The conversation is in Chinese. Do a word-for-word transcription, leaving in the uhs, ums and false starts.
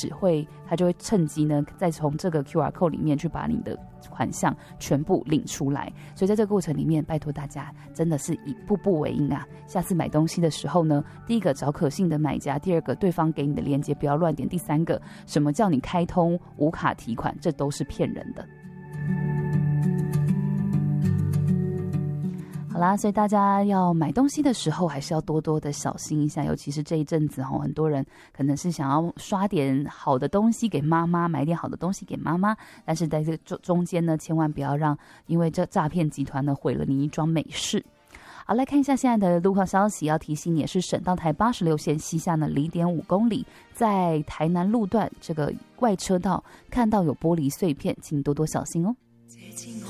始会，他就会趁机呢，再从这个 Q R code 里面去把你的款项全部领出来。所以在这个过程里面，拜托大家真的是以步步为营啊！下次买东西的时候呢，第一个找可信的买家，第二个对方给你的链接不要乱点，第三个什么叫你开通无卡提款，这都是骗人的。好啦，所以大家要买东西的时候还是要多多的小心一下，尤其是这一阵子很多人可能是想要刷点好的东西给妈妈，买点好的东西给妈妈，但是在这个中间呢，千万不要让因为这诈骗集团呢毁了你一桩美事。好，来看一下现在的路况消息，要提醒你，也是省道台八十六线西下呢零点五公里，在台南路段这个外车道看到有玻璃碎片，请多多小心哦。